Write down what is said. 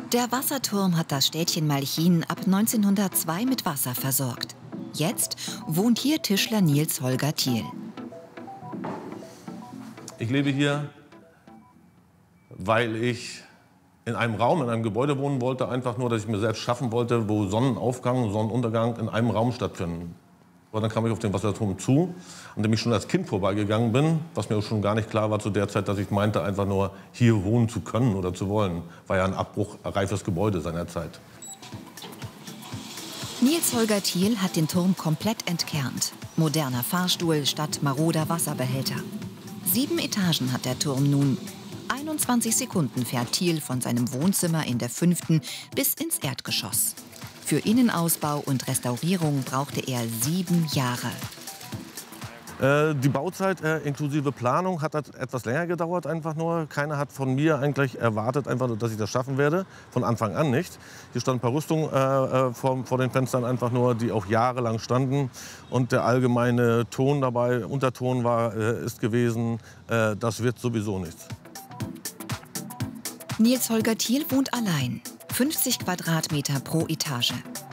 Der Wasserturm hat das Städtchen Malchin ab 1902 mit Wasser versorgt. Jetzt wohnt hier Tischler Nils Holger Thiel. Ich lebe hier, weil ich in einem Raum, in einem Gebäude wohnen wollte, einfach nur, dass ich mir selbst schaffen wollte, wo Sonnenaufgang und Sonnenuntergang in einem Raum stattfinden. Und dann kam ich auf den Wasserturm zu, an dem ich schon als Kind vorbeigegangen bin, was mir schon gar nicht klar war zu der Zeit, dass ich meinte, einfach nur hier wohnen zu können oder zu wollen. War ja ein abbruchreifes Gebäude seiner Zeit. Nils Holger Thiel hat den Turm komplett entkernt. Moderner Fahrstuhl statt maroder Wasserbehälter. 7 Etagen hat der Turm nun. 21 Sekunden fährt Thiel von seinem Wohnzimmer in der 5. bis ins Erdgeschoss. Für Innenausbau und Restaurierung brauchte er 7 Jahre. Die Bauzeit inklusive Planung hat etwas länger gedauert, einfach nur. Keiner hat von mir eigentlich erwartet, einfach nur, dass ich das schaffen werde. Von Anfang an nicht. Hier standen ein paar Rüstungen vor den Fenstern, einfach nur, die auch jahrelang standen. Und der allgemeine Ton dabei, Unterton ist gewesen, das wird sowieso nichts. Nils Holger Thiel wohnt allein. 50 Quadratmeter pro Etage.